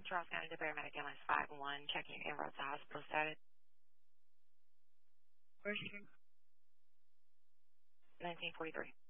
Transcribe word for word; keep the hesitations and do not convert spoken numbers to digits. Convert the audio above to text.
Charles County, the paramedic ambulance five one, checking en route to hospital status. Where's she from? nineteen forty-three.